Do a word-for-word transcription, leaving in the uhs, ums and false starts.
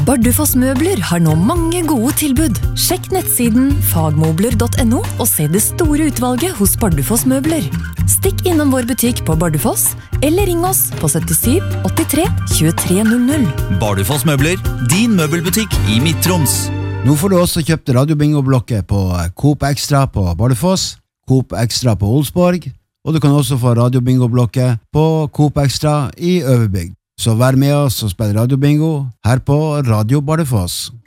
Bardufoss Møbler har nå mange gode tilbud. Sjekk nettsiden fagmobler punktum no og se det store utvalget hos Bardufoss Møbler. Stikk innom vår butikk på Bardufoss, eller ring oss på syttisju åttitre tjuetre null null. Bardufoss Møbler, din møbelbutikk i Midt-Troms. Nå får du også kjøpt radiobingo-blokket på Coop Extra på Bardufoss, Coop Extra på Olsborg, og du kan også få radiobingo-blokket på Coop Extra i Øverbygd. Så vær med oss og spill radiobingo her på Radio Bardufoss.